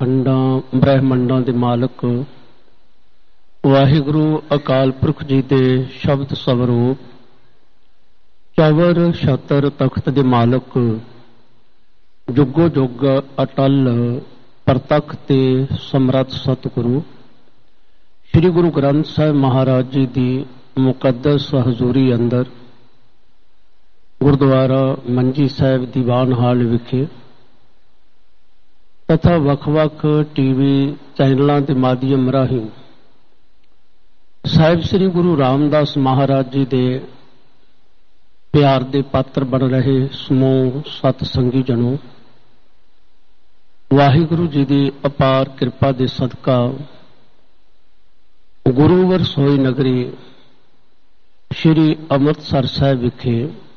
ਖੰਡਾਂ ਬ੍ਰਹਿਮੰਡਾਂ ਦੇ ਮਾਲਕ ਵਾਹਿਗੁਰੂ ਅਕਾਲ ਪੁਰਖ ਜੀ ਦੇ ਸ਼ਬਦ ਸਵਰੂਪ ਚਵਰ ਛਤਰ ਤਖਤ ਦੇ ਮਾਲਕ ਜੁਗੋ ਜੁਗ ਅਟਲ ਪ੍ਰਤੱਖ ਤੇ ਸਮਰੱਥ ਸਤਿਗੁਰੂ ਸ੍ਰੀ ਗੁਰੂ ਗ੍ਰੰਥ ਸਾਹਿਬ ਮਹਾਰਾਜ ਜੀ ਦੀ ਮੁਕੱਦਸ ਹਜ਼ੂਰੀ ਅੰਦਰ ਗੁਰਦੁਆਰਾ ਮੰਜੀ ਸਾਹਿਬ ਦੀਵਾਨ ਹਾਲ ਵਿਖੇ ਤਥਾ ਵੱਖ-ਵੱਖ ਟੀਵੀ ਚੈਨਲਾਂ ਦੇ ਮਾਧਿਅਮ ਰਾਹੀਂ ਸਾਹਿਬ ਸ੍ਰੀ ਗੁਰੂ ਰਾਮਦਾਸ ਮਹਾਰਾਜ ਜੀ ਦੇ ਪਿਆਰ ਦੇ ਪਾਤਰ ਬਣ ਰਹੇ ਸਮੂਹ ਸਤ ਸੰਗੀ ਜਨੋ, ਵਾਹਿਗੁਰੂ ਜੀ ਦੀ ਅਪਾਰ ਕਿਰਪਾ ਦੇ ਸਦਕਾ ਗੁਰੂਵਰ ਸੋਈ ਨਗਰੀ ਸ਼੍ਰੀ ਅੰਮ੍ਰਿਤਸਰ ਸਾਹਿਬ ਵਿਖੇ